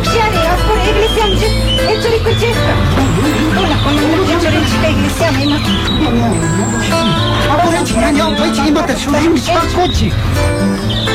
ufficiali, oppure Iglesiam, e tu riconcesca. Con un giornalista Iglesiam, ma... 아버지 지난해 어떻게 이마다 술이 미쳐갖고